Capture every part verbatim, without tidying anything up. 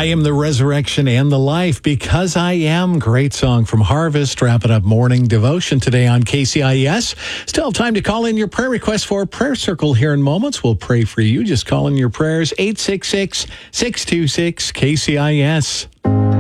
am the resurrection and the life, because I am. Great song from Harvest. Wrapping up morning devotion today on K C I S. Still have time to call in your prayer requests for Prayer Circle here in moments. We'll pray for you. Just call in your prayers. eight six six, six two six, K C I S.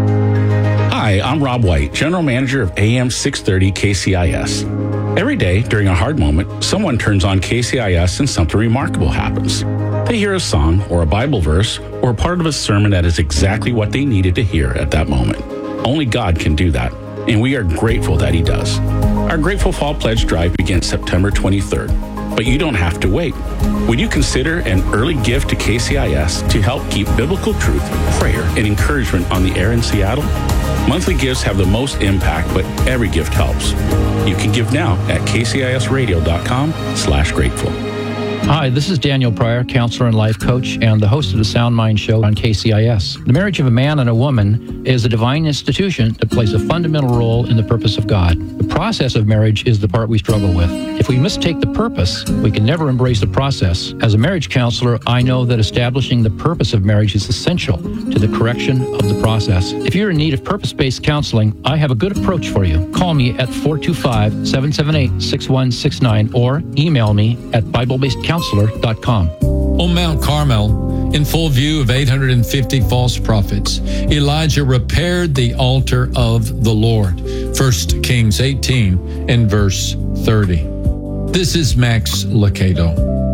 Hi, I'm Rob White, General Manager of A M six thirty K C I S. Every day during a hard moment, someone turns on K C I S and something remarkable happens. They hear a song or a Bible verse or part of a sermon that is exactly what they needed to hear at that moment. Only God can do that, and we are grateful that He does. Our Grateful Fall Pledge Drive begins September twenty-third, but you don't have to wait. Would you consider an early gift to K C I S to help keep biblical truth, prayer, and encouragement on the air in Seattle? Monthly gifts have the most impact, but every gift helps. You can give now at kcisradio.com slash grateful. Hi, this is Daniel Pryor, counselor and life coach, and the host of the Sound Mind Show on K C I S. The marriage of a man and a woman is a divine institution that plays a fundamental role in the purpose of God. The process of marriage is the part we struggle with. If we mistake the purpose, we can never embrace the process. As a marriage counselor, I know that establishing the purpose of marriage is essential to the correction of the process. If you're in need of purpose-based counseling, I have a good approach for you. Call me at four two five, seven seven eight, six one six nine or email me at bible based counselor dot com. On Mount Carmel, in full view of eight hundred fifty false prophets, Elijah repaired the altar of the Lord. First Kings eighteen and verse thirty. This is Max Lucado.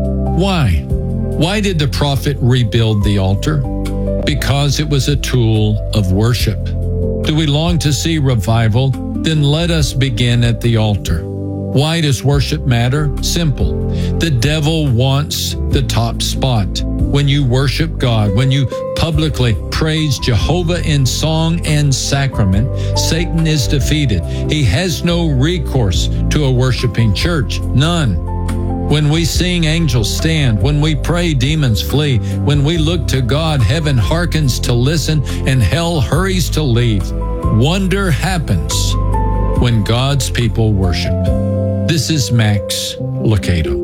Why? Why did the prophet rebuild the altar? Because it was a tool of worship. Do we long to see revival? Then let us begin at the altar. Why does worship matter? Simple. The devil wants the top spot. When you worship God, when you publicly praise Jehovah in song and sacrament, Satan is defeated. He has no recourse to a worshiping church. None. When we sing, angels stand. When we pray, demons flee. When we look to God, heaven hearkens to listen and hell hurries to leave. Wonder happens when God's people worship. This is Max Lucado.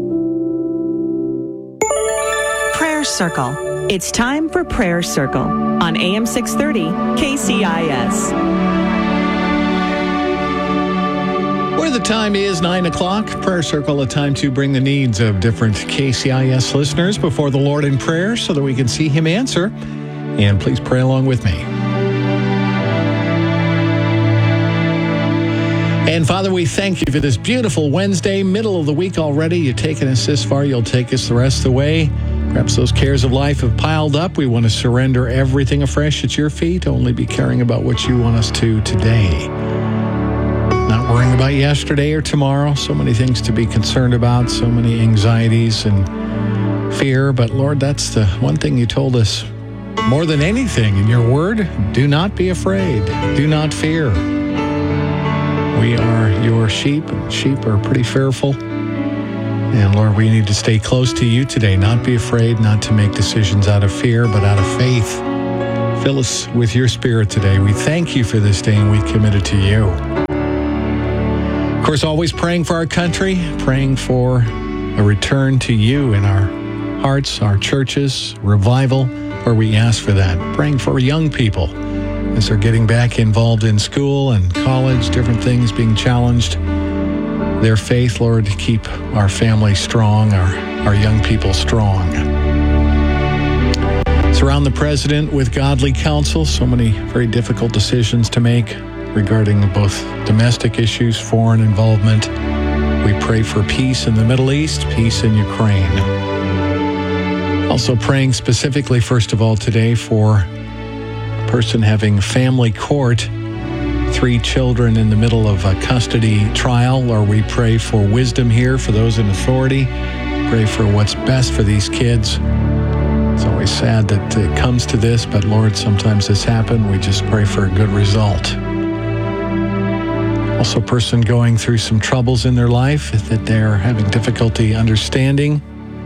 Prayer Circle. It's time for Prayer Circle on A M six thirty K C I S. Where the time is nine o'clock, Prayer Circle, a time to bring the needs of different K C I S listeners before the Lord in prayer so that we can see Him answer. And please pray along with me. And Father, we thank you for this beautiful Wednesday, middle of the week already. You've taken us this far, you'll take us the rest of the way. Perhaps those cares of life have piled up. We want to surrender everything afresh at your feet, only be caring about what you want us to today. Not worrying about yesterday or tomorrow. So many things to be concerned about, so many anxieties and fear. But Lord, that's the one thing you told us more than anything in your word. Do not be afraid. Do not fear. We are your sheep, and sheep are pretty fearful. And Lord, we need to stay close to you today, not be afraid, not to make decisions out of fear, but out of faith. Fill us with your spirit today. We thank you for this day, and we commit it to you. Of course, always praying for our country, praying for a return to you in our hearts, our churches, revival, where we ask for that. Praying for young people as they're getting back involved in school and college, different things being challenged. Their faith, Lord, to keep our family strong, our, our young people strong. Surround the president with godly counsel. So many very difficult decisions to make regarding both domestic issues, foreign involvement. We pray for peace in the Middle East, peace in Ukraine. Also praying specifically, first of all, today for a person having family court, three children in the middle of a custody trial. Lord, we pray for wisdom here for those in authority. Pray for what's best for these kids. It's always sad that it comes to this, but Lord, sometimes this happens. We just pray for a good result. Also, a person going through some troubles in their life that they're having difficulty understanding.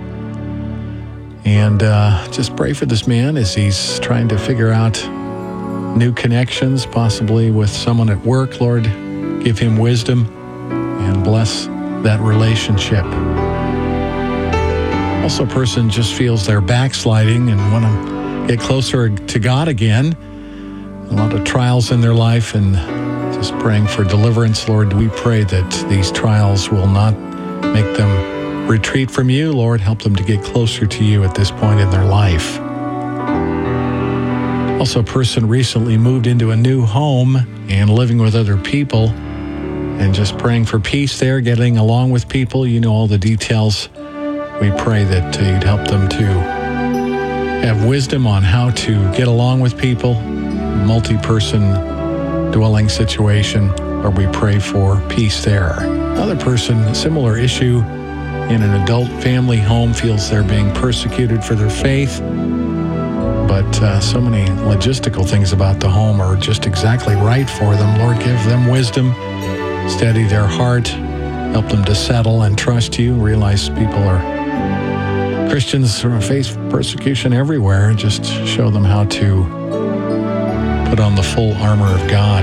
And uh, just pray for this man as he's trying to figure out new connections, possibly with someone at work. Lord, give him wisdom and bless that relationship. Also, a person just feels they're backsliding and want to get closer to God again. A lot of trials in their life, and just praying for deliverance. Lord, we pray that these trials will not make them retreat from you. Lord, help them to get closer to you at this point in their life. Also, a person recently moved into a new home and living with other people, and just praying for peace there, getting along with people. You know all the details. We pray that uh, you'd help them to have wisdom on how to get along with people. Multi-person dwelling situation, or we pray for peace there. Another person, similar issue in an adult family home, feels they're being persecuted for their faith. But uh, so many logistical things about the home are just exactly right for them. Lord, give them wisdom, steady their heart, help them to settle and trust you. Realize people are Christians who face persecution everywhere. Just show them how to put on the full armor of God.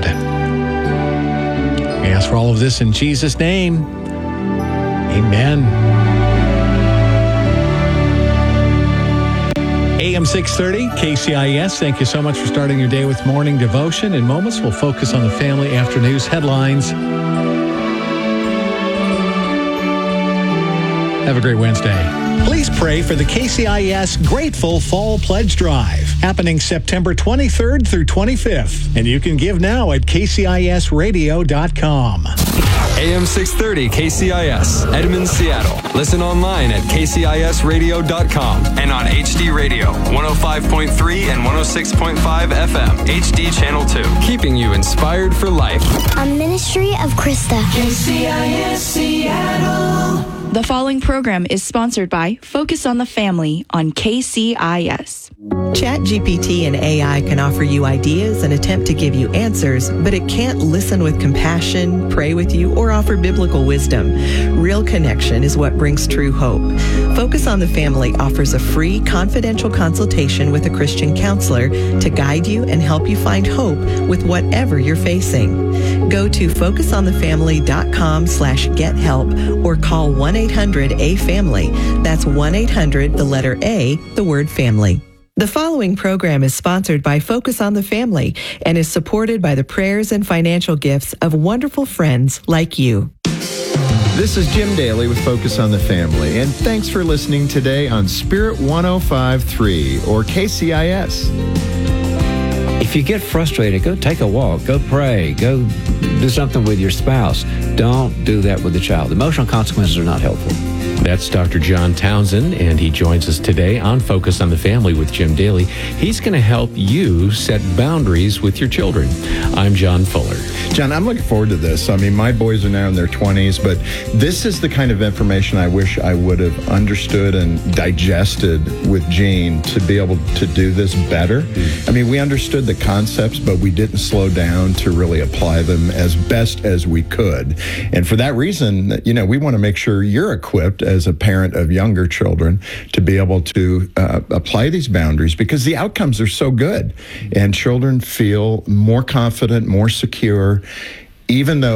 We ask for all of this in Jesus' name. Amen. A M six thirty, K C I S. Thank you so much for starting your day with morning devotion. In moments, we'll focus on the family after news headlines. Have a great Wednesday. Please pray for the K C I S Grateful Fall Pledge Drive, happening September twenty-third through twenty-fifth. And you can give now at K C I S radio dot com. A M six thirty K C I S, Edmond, Seattle. Listen online at K C I S radio dot com and on H D Radio, one oh five point three and one oh six point five F M, H D Channel two. Keeping you inspired for life. A ministry of Krista. K C I S Seattle. The following program is sponsored by Focus on the Family on K C I S. ChatGPT and A I can offer you ideas and attempt to give you answers, but it can't listen with compassion, pray with you, or offer biblical wisdom. Real connection is what brings true hope. Focus on the Family offers a free, confidential consultation with a Christian counselor to guide you and help you find hope with whatever you're facing. Go to focus on the family dot com slash get help or call one eight hundred A family. That's one eight hundred, the letter A, the word family. The following program is sponsored by Focus on the Family and is supported by the prayers and financial gifts of wonderful friends like you. This is Jim Daly with Focus on the Family, and thanks for listening today on Spirit one oh five point three or K C I S. If you get frustrated, go take a walk, go pray, go do something with your spouse. Don't do that with the child. Emotional consequences are not helpful. That's Doctor John Townsend, and he joins us today on Focus on the Family with Jim Daly. He's going to help you set boundaries with your children. I'm John Fuller. John, I'm looking forward to this. I mean, my boys are now in their twenties, but this is the kind of information I wish I would have understood and digested with Gene to be able to do this better. Mm. I mean, we understood the concepts, but we didn't slow down to really apply them as best as we could. And for that reason, you know, we want to make sure you're equipped as a parent of younger children to be able to uh, apply these boundaries, because the outcomes are so good and children feel more confident, more secure, even though